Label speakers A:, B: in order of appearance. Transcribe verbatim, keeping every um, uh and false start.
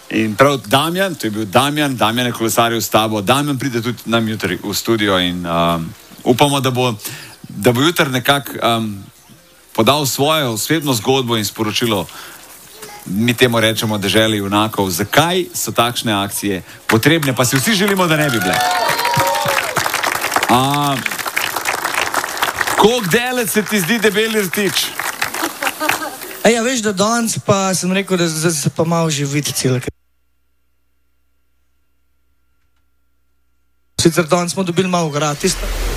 A: In prav Damjan, to je bil Damjan, Damjan je kolesaril s tabo, Damjan pride tudi nam jutri v studio in um, upamo, da bo, da bo jutri nekako um, podal svojo osebno zgodbo in sporočilo, mi temu rečemo deželi junakov, zakaj so takšne akcije potrebne, pa si vsi želimo, da ne bi bile. A, koliko delec se ti zdi debeli rtič?
B: E, ja, veš, da danes pa sem rekel, da se pa malo že vidi celo. Sicer danes smo dobili malo gratis.